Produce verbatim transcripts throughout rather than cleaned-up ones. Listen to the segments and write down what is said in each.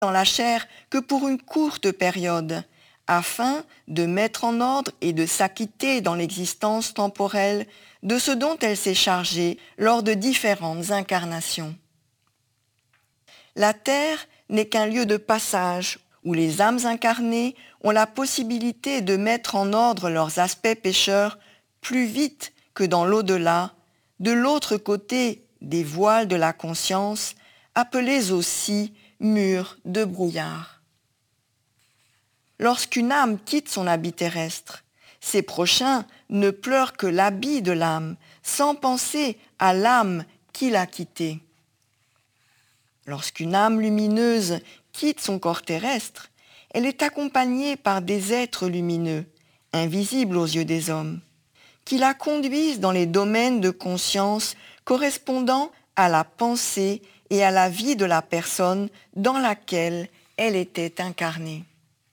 dans la chair que pour une courte période, afin de mettre en ordre et de s'acquitter dans l'existence temporelle de ce dont elle s'est chargée lors de différentes incarnations. La terre n'est qu'un lieu de passage où les âmes incarnées ont la possibilité de mettre en ordre leurs aspects pécheurs plus vite que dans l'au-delà, de l'autre côté des voiles de la conscience, appelés aussi murs de brouillard. Lorsqu'une âme quitte son habit terrestre, ses prochains ne pleurent que l'habit de l'âme, sans penser à l'âme qui l'a quittée. Lorsqu'une âme lumineuse quitte son corps terrestre, elle est accompagnée par des êtres lumineux, invisibles aux yeux des hommes, qui la conduisent dans les domaines de conscience correspondant à la pensée et à la vie de la personne dans laquelle elle était incarnée.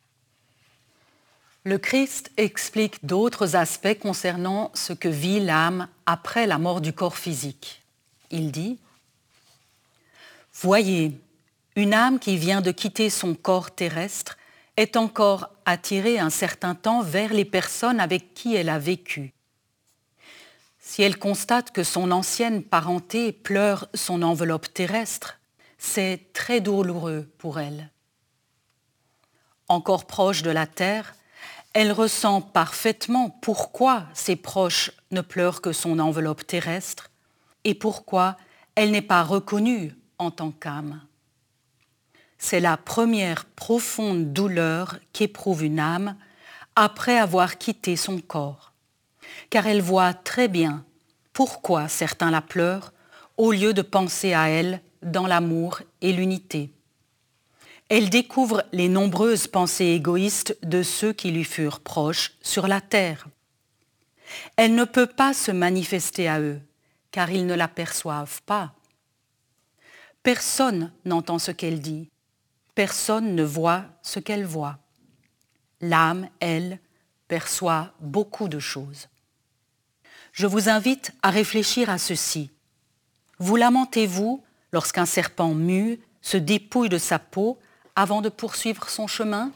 Le Christ explique d'autres aspects concernant ce que vit l'âme après la mort du corps physique. Il dit « Voyez, une âme qui vient de quitter son corps terrestre est encore attirée un certain temps vers les personnes avec qui elle a vécu. Si elle constate que son ancienne parenté pleure son enveloppe terrestre, c'est très douloureux pour elle. Encore proche de la terre, elle ressent parfaitement pourquoi ses proches ne pleurent que son enveloppe terrestre et pourquoi elle n'est pas reconnue en tant qu'âme. C'est la première profonde douleur qu'éprouve une âme après avoir quitté son corps, car elle voit très bien pourquoi certains la pleurent au lieu de penser à elle dans l'amour et l'unité. Elle découvre les nombreuses pensées égoïstes de ceux qui lui furent proches sur la terre. Elle ne peut pas se manifester à eux, car ils ne la perçoivent pas. Personne n'entend ce qu'elle dit, personne ne voit ce qu'elle voit. L'âme, elle, perçoit beaucoup de choses. Je vous invite à réfléchir à ceci. Vous lamentez-vous lorsqu'un serpent mue se dépouille de sa peau avant de poursuivre son chemin?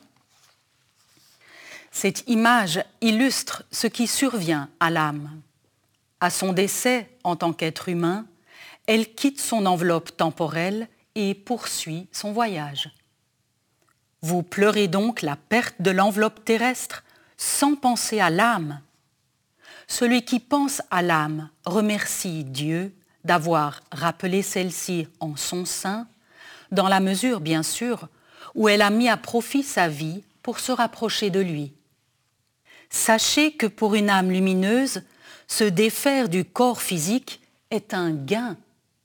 Cette image illustre ce qui survient à l'âme. À son décès en tant qu'être humain, elle quitte son enveloppe temporelle et poursuit son voyage. Vous pleurez donc la perte de l'enveloppe terrestre sans penser à l'âme. Celui qui pense à l'âme remercie Dieu d'avoir rappelé celle-ci en son sein, dans la mesure, bien sûr, où elle a mis à profit sa vie pour se rapprocher de lui. Sachez que pour une âme lumineuse, se défaire du corps physique est un gain.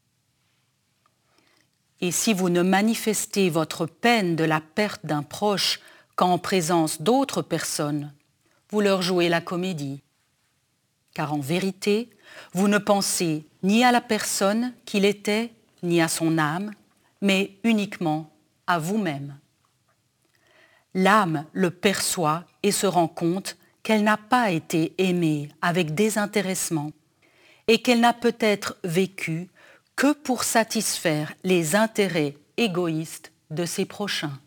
Et si vous ne manifestez votre peine de la perte d'un proche qu'en présence d'autres personnes, vous leur jouez la comédie. Car en vérité, vous ne pensez ni à la personne qu'il était, ni à son âme, mais uniquement à vous-même. L'âme le perçoit et se rend compte qu'elle n'a pas été aimée avec désintéressement et qu'elle n'a peut-être vécu que pour satisfaire les intérêts égoïstes de ses prochains.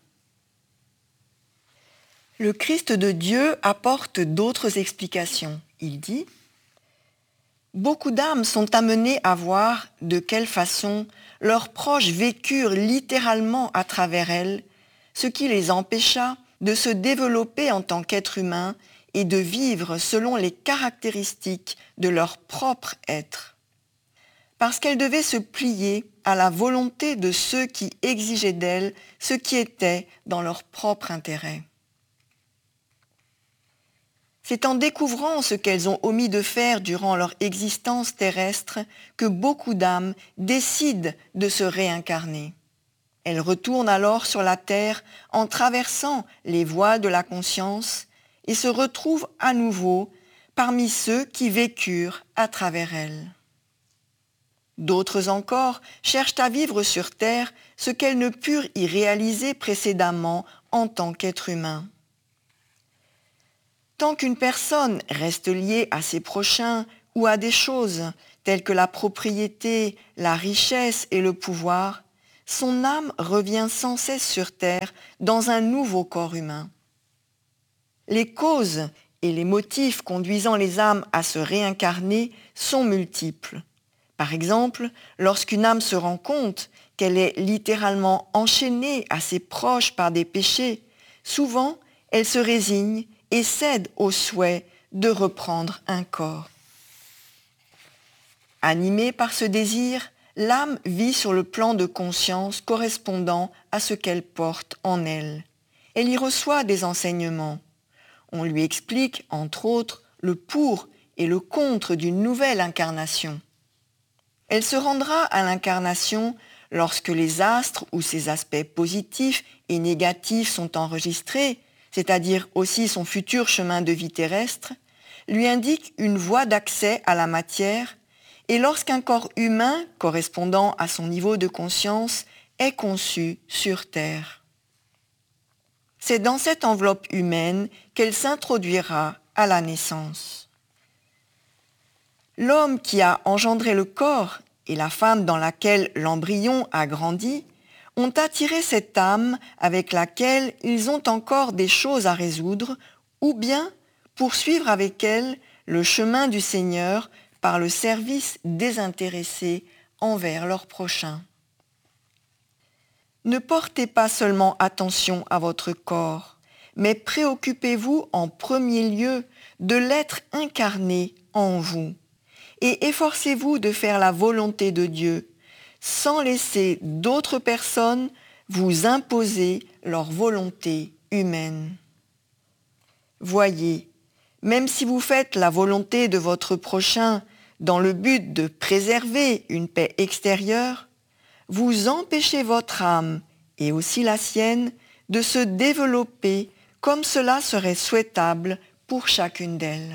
Le Christ de Dieu apporte d'autres explications. Il dit « Beaucoup d'âmes sont amenées à voir de quelle façon leurs proches vécurent littéralement à travers elles, ce qui les empêcha de se développer en tant qu'être humain et de vivre selon les caractéristiques de leur propre être. Parce qu'elles devaient se plier à la volonté de ceux qui exigeaient d'elles ce qui était dans leur propre intérêt. C'est en découvrant ce qu'elles ont omis de faire durant leur existence terrestre que beaucoup d'âmes décident de se réincarner. Elles retournent alors sur la terre en traversant les voiles de la conscience et se retrouvent à nouveau parmi ceux qui vécurent à travers elles. D'autres encore cherchent à vivre sur terre ce qu'elles ne purent y réaliser précédemment en tant qu'être humain. Tant qu'une personne reste liée à ses prochains ou à des choses telles que la propriété, la richesse et le pouvoir, son âme revient sans cesse sur terre dans un nouveau corps humain. Les causes et les motifs conduisant les âmes à se réincarner sont multiples. Par exemple, lorsqu'une âme se rend compte qu'elle est littéralement enchaînée à ses proches par des péchés, souvent elle se résigne et cède au souhait de reprendre un corps. Animée par ce désir, l'âme vit sur le plan de conscience correspondant à ce qu'elle porte en elle. Elle y reçoit des enseignements. On lui explique, entre autres, le pour et le contre d'une nouvelle incarnation. Elle se rendra à l'incarnation lorsque les astres ou ses aspects positifs et négatifs sont enregistrés, c'est-à-dire aussi son futur chemin de vie terrestre, lui indiquent une voie d'accès à la matière, et lorsqu'un corps humain correspondant à son niveau de conscience est conçu sur Terre. C'est dans cette enveloppe humaine qu'elle s'introduira à la naissance. L'homme qui a engendré le corps et la femme dans laquelle l'embryon a grandi ont attiré cette âme avec laquelle ils ont encore des choses à résoudre, ou bien poursuivre avec elle le chemin du Seigneur par le service désintéressé envers leurs prochains. Ne portez pas seulement attention à votre corps, mais préoccupez-vous en premier lieu de l'être incarné en vous, et efforcez-vous de faire la volonté de Dieu, sans laisser d'autres personnes vous imposer leur volonté humaine. Voyez, même si vous faites la volonté de votre prochain dans le but de préserver une paix extérieure, vous empêchez votre âme, et aussi la sienne, de se développer comme cela serait souhaitable pour chacune d'elles.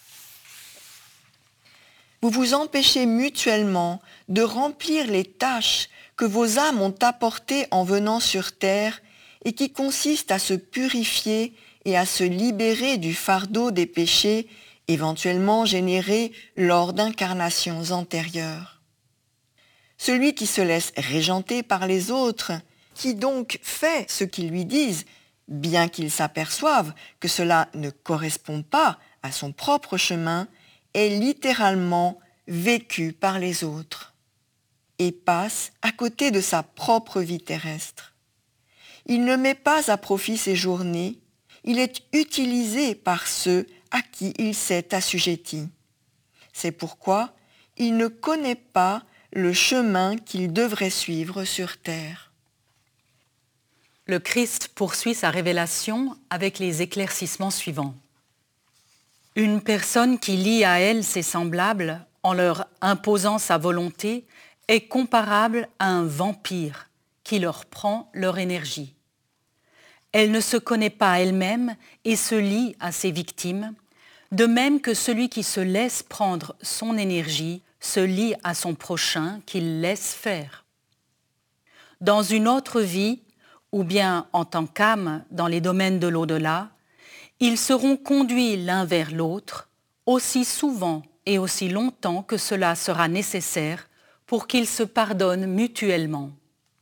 Vous vous empêchez mutuellement de remplir les tâches que vos âmes ont apportées en venant sur terre et qui consistent à se purifier et à se libérer du fardeau des péchés éventuellement générés lors d'incarnations antérieures. Celui qui se laisse régenter par les autres, qui donc fait ce qu'ils lui disent, bien qu'il s'aperçoive que cela ne correspond pas à son propre chemin, est littéralement vécu par les autres et passe à côté de sa propre vie terrestre. Il ne met pas à profit ses journées, il est utilisé par ceux à qui il s'est assujetti. C'est pourquoi il ne connaît pas le chemin qu'il devrait suivre sur terre. Le Christ poursuit sa révélation avec les éclaircissements suivants. Une personne qui lie à elle ses semblables en leur imposant sa volonté est comparable à un vampire qui leur prend leur énergie. Elle ne se connaît pas elle-même et se lie à ses victimes, de même que celui qui se laisse prendre son énergie se lie à son prochain qu'il laisse faire. Dans une autre vie, ou bien en tant qu'âme dans les domaines de l'au-delà, ils seront conduits l'un vers l'autre aussi souvent et aussi longtemps que cela sera nécessaire pour qu'ils se pardonnent mutuellement.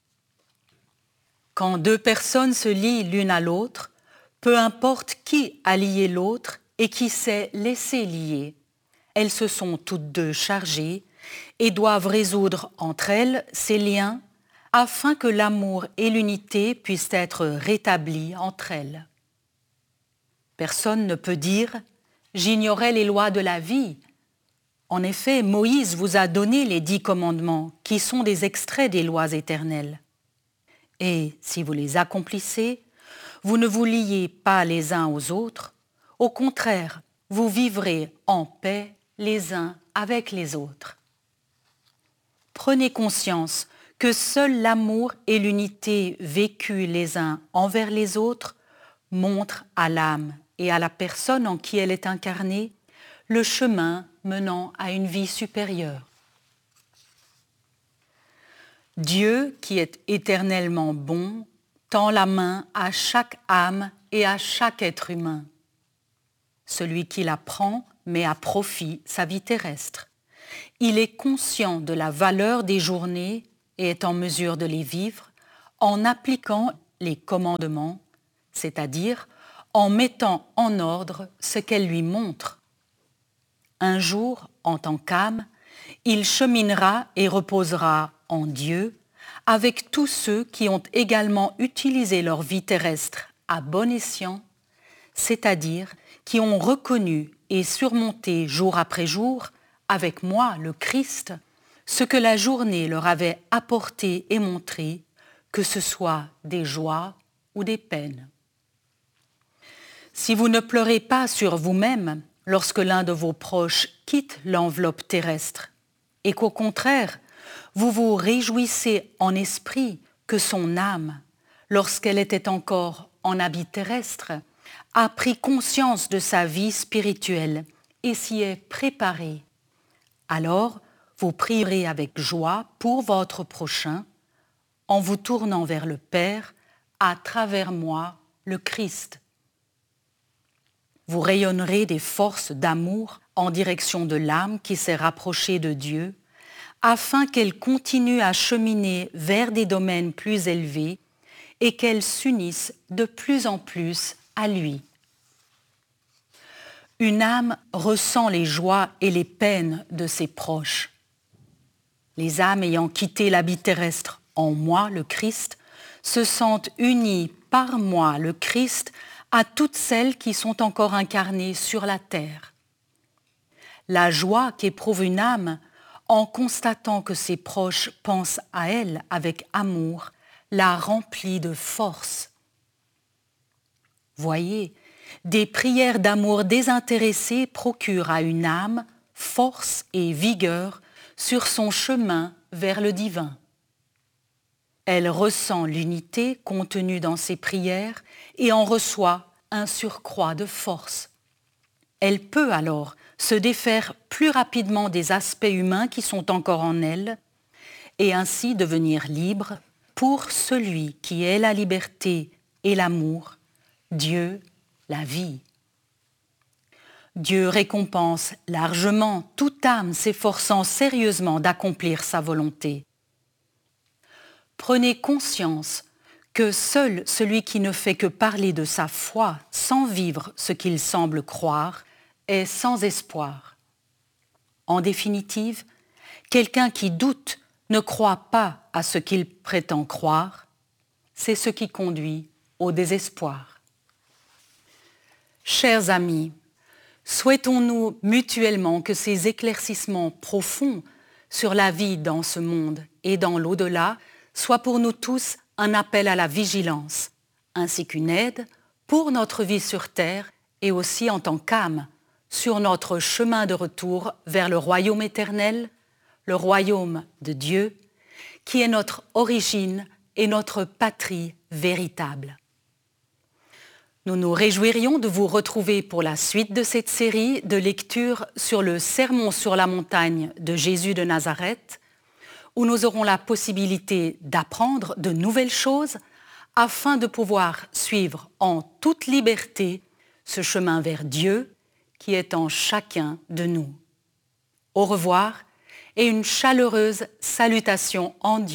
Quand deux personnes se lient l'une à l'autre, peu importe qui a lié l'autre et qui s'est laissé lier, elles se sont toutes deux chargées et doivent résoudre entre elles ces liens afin que l'amour et l'unité puissent être rétablis entre elles. Personne ne peut dire « j'ignorais les lois de la vie ». En effet, Moïse vous a donné les dix commandements qui sont des extraits des lois éternelles. Et si vous les accomplissez, vous ne vous liez pas les uns aux autres, au contraire, vous vivrez en paix les uns avec les autres. Prenez conscience que seul l'amour et l'unité vécus les uns envers les autres montrent à l'âme et à la personne en qui elle est incarnée le chemin menant à une vie supérieure. Dieu, qui est éternellement bon, tend la main à chaque âme et à chaque être humain. Celui qui la prend met à profit sa vie terrestre. Il est conscient de la valeur des journées et est en mesure de les vivre en appliquant les commandements, c'est-à-dire en mettant en ordre ce qu'elle lui montre. Un jour, en tant qu'âme, il cheminera et reposera en Dieu avec tous ceux qui ont également utilisé leur vie terrestre à bon escient, c'est-à-dire qui ont reconnu et surmonté jour après jour, avec moi, le Christ, ce que la journée leur avait apporté et montré, que ce soit des joies ou des peines. Si vous ne pleurez pas sur vous-même lorsque l'un de vos proches quitte l'enveloppe terrestre, et qu'au contraire, vous vous réjouissez en esprit que son âme, lorsqu'elle était encore en habit terrestre, a pris conscience de sa vie spirituelle et s'y est préparée, alors vous prierez avec joie pour votre prochain en vous tournant vers le Père à travers moi, le Christ. Vous rayonnerez des forces d'amour en direction de l'âme qui s'est rapprochée de Dieu, afin qu'elle continue à cheminer vers des domaines plus élevés et qu'elle s'unisse de plus en plus à lui. Une âme ressent les joies et les peines de ses proches. Les âmes ayant quitté l'habit terrestre en moi, le Christ, se sentent unies par moi, le Christ, à toutes celles qui sont encore incarnées sur la terre. La joie qu'éprouve une âme en constatant que ses proches pensent à elle avec amour la remplit de force. Voyez, des prières d'amour désintéressé procurent à une âme force et vigueur sur son chemin vers le divin. Elle ressent l'unité contenue dans ses prières et en reçoit un surcroît de force. Elle peut alors se défaire plus rapidement des aspects humains qui sont encore en elle et ainsi devenir libre pour celui qui est la liberté et l'amour, Dieu, la vie. Dieu récompense largement toute âme s'efforçant sérieusement d'accomplir sa volonté. Prenez conscience que seul celui qui ne fait que parler de sa foi sans vivre ce qu'il semble croire est sans espoir. En définitive, quelqu'un qui doute ne croit pas à ce qu'il prétend croire, c'est ce qui conduit au désespoir. Chers amis, souhaitons-nous mutuellement que ces éclaircissements profonds sur la vie dans ce monde et dans l'au-delà soient pour nous tous un appel à la vigilance, ainsi qu'une aide pour notre vie sur terre et aussi en tant qu'âme sur notre chemin de retour vers le royaume éternel, le royaume de Dieu, qui est notre origine et notre patrie véritable. Nous nous réjouirions de vous retrouver pour la suite de cette série de lectures sur le Sermon sur la montagne de Jésus de Nazareth, où nous aurons la possibilité d'apprendre de nouvelles choses afin de pouvoir suivre en toute liberté ce chemin vers Dieu qui est en chacun de nous. Au revoir et une chaleureuse salutation en Dieu.